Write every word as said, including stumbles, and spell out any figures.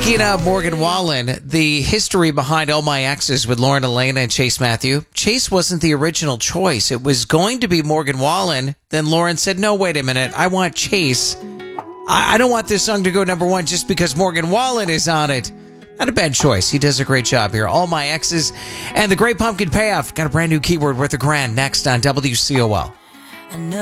Speaking of Morgan Wallen, the history behind All My Exes with Lauren Elena and Chase Matthew. Chase wasn't the original choice. It was going to be Morgan Wallen. Then Lauren said, no, wait a minute. I want Chase. I, I don't want this song to go number one just because Morgan Wallen is on it. Not a bad choice. He does a great job here. All My Exes and the Great Pumpkin Payoff. Got a brand new keyword worth a grand next on W C O L. I know